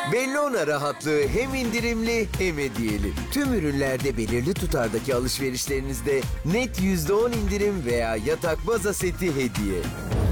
Bellona rahatlığı hem indirimli hem hediyeli. Tüm ürünlerde belirli tutardaki alışverişlerinizde net %10 indirim veya yatak baza seti hediye.